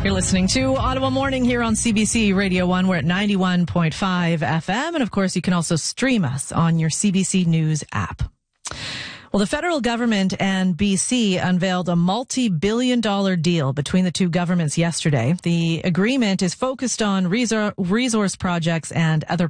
You're listening to Ottawa Morning here on CBC Radio 1. We're at 91.5 FM. And of course, you can also stream us on your CBC News app. Well, the federal government and BC unveiled a multi-billion-dollar deal between the two governments yesterday. The agreement is focused on resource projects and other